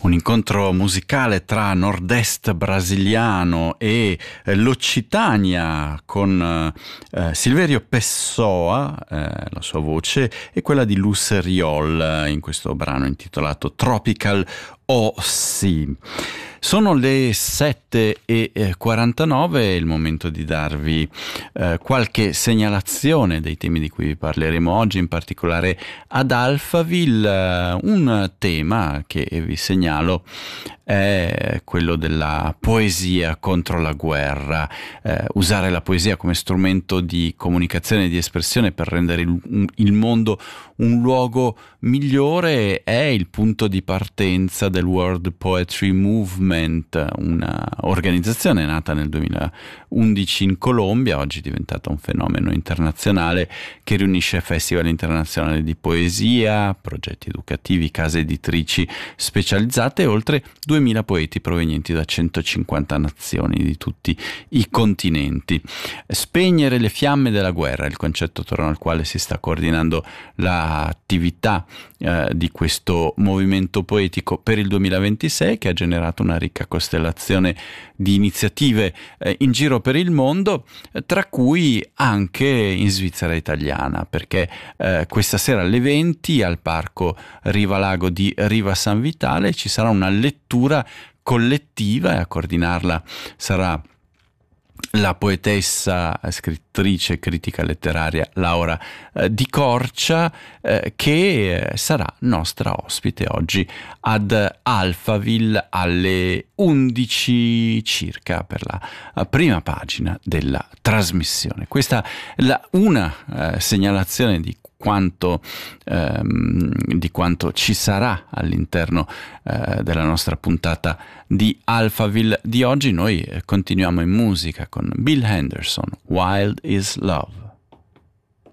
Un incontro musicale tra nord-est brasiliano e l'Occitania con Silverio Pessoa, la sua voce, e quella di Luceriol in questo brano intitolato Tropical Sea. Sono le 7:49, è il momento di darvi qualche segnalazione dei temi di cui vi parleremo oggi, in particolare ad Alphaville. Un tema che vi segnalo è quello della poesia contro la guerra, usare la poesia come strumento di comunicazione e di espressione per rendere il mondo un luogo migliore è il punto di partenza del World Poetry Movement, una organizzazione nata nel 2011 in Colombia, oggi diventata un fenomeno internazionale che riunisce festival internazionali di poesia, progetti educativi, case editrici specializzate e oltre 2000 poeti provenienti da 150 nazioni di tutti i continenti. Spegnere le fiamme della guerra è il concetto attorno al quale si sta coordinando l'attività di questo movimento poetico per il 2026, che ha generato una ricca costellazione di iniziative in giro per il mondo, tra cui anche in Svizzera italiana, perché questa sera alle 20 al parco Riva Lago di Riva San Vitale ci sarà una lettura collettiva e a coordinarla sarà la poetessa, scrittrice e critica letteraria Laura Di Corcia, che sarà nostra ospite oggi ad Alphaville alle 11 circa per la prima pagina della trasmissione. Questa è una segnalazione di quanto ci sarà all'interno della nostra puntata di Alphaville di oggi. Noi continuiamo in musica con Bill Henderson, Wild is Love.